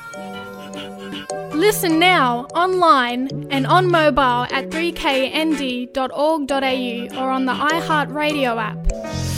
Listen now, online and on mobile at 3knd.org.au or on the iHeartRadio app.